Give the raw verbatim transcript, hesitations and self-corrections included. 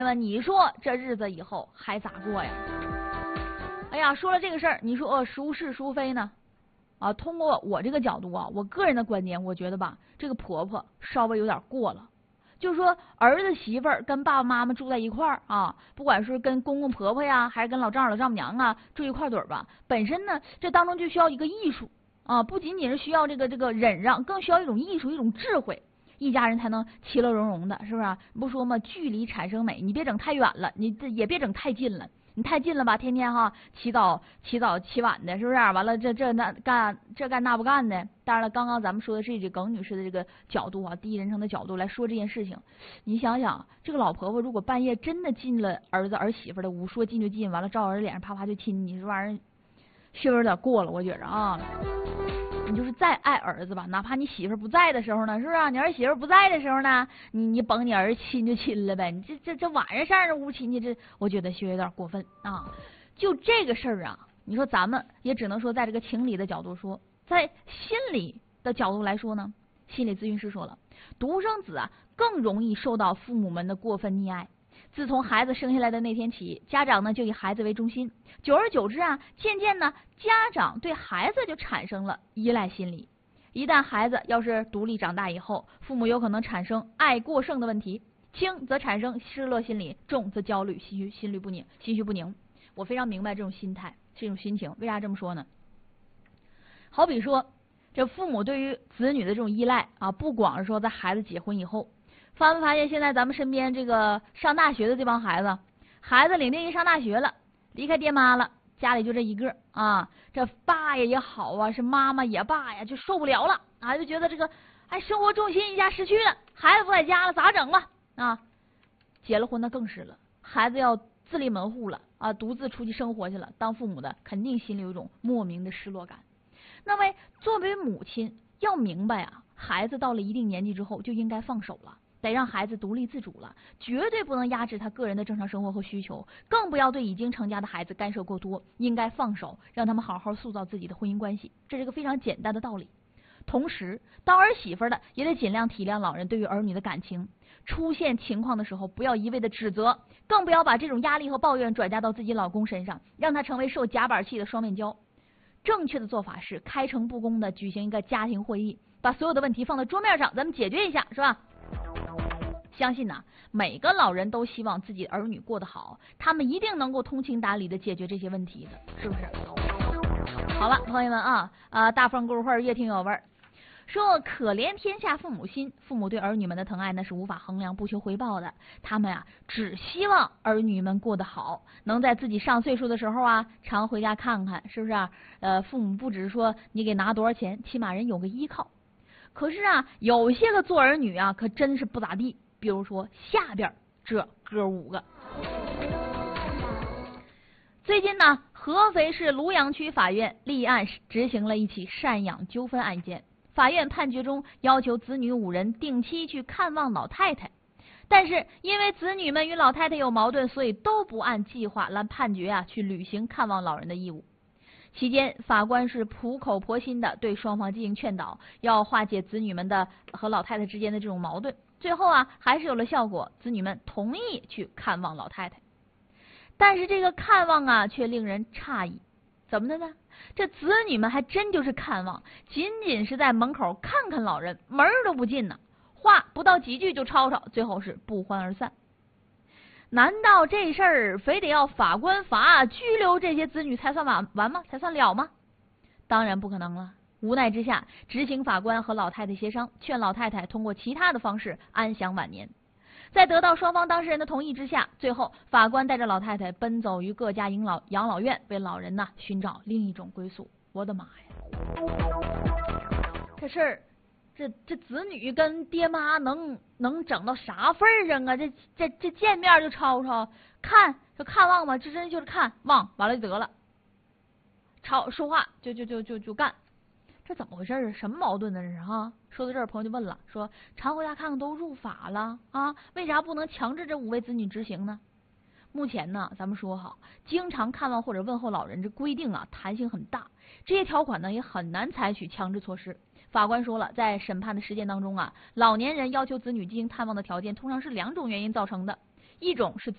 那么你说这日子以后还咋过呀？哎呀，说了这个事儿，你说呃孰是孰非呢？啊，通过我这个角度啊，我个人的观点，我觉得吧，这个婆婆稍微有点过了。就是说，儿子媳妇儿跟爸爸妈妈住在一块儿啊，不管是跟公公婆婆呀，还是跟老丈人老丈母娘啊住一块堆儿吧，本身呢，这当中就需要一个艺术啊，不仅仅是需要这个这个忍让，更需要一种艺术，一种智慧，一家人才能其乐融融的，是不是、啊？不说嘛，距离产生美，你别整太远了，你这也别整太近了。你太近了吧，天天哈起早起早起晚的，是不是、啊？完了这这那干这干那不干的。当然了，刚刚咱们说的是这耿女士的这个角度啊，第一人称的角度来说这件事情。你想想，这个老婆婆如果半夜真的进了儿子儿媳妇的屋，说进就进，完了照儿子脸上啪啪就亲你，这玩意儿稍微有点过了，我觉着啊。你就是再爱儿子吧，哪怕你媳妇不在的时候呢，是不是、啊？你儿媳妇不在的时候呢，你你甭你儿子亲就亲了呗。你这这这晚上上人屋亲戚，这我觉得稍微有点过分啊。就这个事儿啊，你说咱们也只能说在这个情理的角度说，在心理的角度来说呢，心理咨询师说了，独生子啊更容易受到父母们的过分溺爱。自从孩子生下来的那天起，家长呢就以孩子为中心，久而久之啊，渐渐呢，家长对孩子就产生了依赖心理。一旦孩子要是独立长大以后，父母有可能产生爱过剩的问题，轻则产生失落心理，重则焦虑、心虚、心律不宁、心绪不宁。我非常明白这种心态，这种心情。为啥这么说呢？好比说，这父母对于子女的这种依赖啊，不光是说在孩子结婚以后。发没发现现在咱们身边这个上大学的这帮孩子，孩子领定一上大学了，离开爹妈了，家里就这一个啊，这爸呀也好啊，是妈妈也罢呀，就受不了了啊，就觉得这个哎生活重心一下失去了，孩子不在家了咋整了啊？结了婚那更是了，孩子要自立门户了啊，独自出去生活去了，当父母的肯定心里有一种莫名的失落感。那么作为母亲要明白啊，孩子到了一定年纪之后就应该放手了。得让孩子独立自主了，绝对不能压制他个人的正常生活和需求，更不要对已经成家的孩子干涉过多，应该放手，让他们好好塑造自己的婚姻关系，这是个非常简单的道理。同时，当儿媳妇的也得尽量体谅老人对于儿女的感情，出现情况的时候不要一味的指责，更不要把这种压力和抱怨转嫁到自己老公身上，让他成为受夹板气的双面胶。正确的做法是开诚布公的举行一个家庭会议，把所有的问题放在桌面上，咱们解决一下，是吧？相信呐、啊，每个老人都希望自己儿女过得好，他们一定能够通情达理的解决这些问题的，是不是？好了，朋友们啊，啊，大凤故事越听有味儿。说可怜天下父母心，父母对儿女们的疼爱那是无法衡量、不求回报的。他们啊，只希望儿女们过得好，能在自己上岁数的时候啊，常回家看看，是不是、啊？呃，父母不只是说你给拿多少钱，起码人有个依靠。可是啊，有些个做儿女啊，可真是不咋地。比如说下边这哥五个。最近呢，合肥市庐阳区法院立案执行了一起赡养纠纷案件。法院判决中要求子女五人定期去看望老太太，但是因为子女们与老太太有矛盾，所以都不按计划来判决啊去履行看望老人的义务。期间，法官是苦口婆心的对双方进行劝导，要化解子女们的和老太太之间的这种矛盾。最后啊，还是有了效果，子女们同意去看望老太太。但是这个看望啊，却令人诧异，怎么的呢？这子女们还真就是看望，仅仅是在门口看看老人，门都不进呢，话不到几句就吵吵，最后是不欢而散。难道这事儿非得要法官罚拘留这些子女才算完完吗？才算了吗？当然不可能了。无奈之下，执行法官和老太太协商，劝老太太通过其他的方式安享晚年。在得到双方当事人的同意之下，最后法官带着老太太奔走于各家养老养老院，为老人呐寻找另一种归宿。我的妈呀！这事儿，这这子女跟爹妈能能整到啥份儿上啊？这这这见面就吵吵，看就看望嘛，这真就是看望，完了就得了。吵说话就就就就就干。这怎么回事啊？什么矛盾呢？这是哈？说到这儿，朋友就问了，说常回家看看都入法了啊，为啥不能强制这五位子女执行呢？目前呢，咱们说哈，经常看望或者问候老人这规定啊，弹性很大，这些条款呢也很难采取强制措施。法官说了，在审判的实践当中啊，老年人要求子女进行探望的条件通常是两种原因造成的，一种是